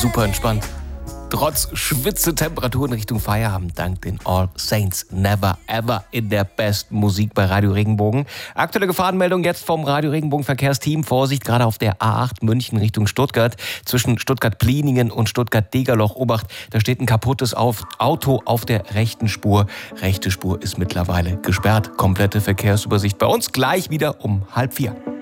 super entspannt. Trotz Schwitzetemperaturen Richtung Feierabend dank den All Saints Never Ever in der besten Musik bei Radio Regenbogen. Aktuelle Gefahrenmeldung jetzt vom Radio Regenbogen Verkehrsteam. Vorsicht, gerade auf der A8 München Richtung Stuttgart. Zwischen Stuttgart-Pliningen und Stuttgart-Degerloch. Obacht, da steht ein kaputtes Auto auf der rechten Spur. Rechte Spur ist mittlerweile gesperrt. Komplette Verkehrsübersicht bei uns gleich wieder um 3:30.